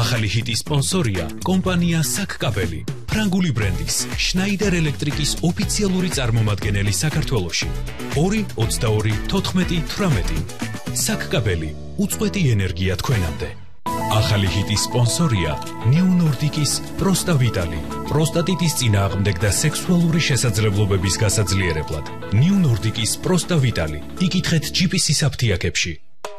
ახალი ჰიტის სპონსორია კომპანია საკკაბელი, ფრანგული ბრენდის შნაიდერ ელექტრიკის ოფიციალური წარმომადგენელი საქართველოში. 2-22-14-18 საკკაბელი, უწყვეტი ენერგია თქვენამდე. ახალი ჰიტის სპონსორია New Nordic-ის პროსტავიტალი, პროსტატიტის წინააღმდეგ და სექსუალური შესაძლებლობების გასაძლიერებლად. New Nordic-ის პროსტავიტალი, იკითხეთ GPC-ის აფთიაქებში.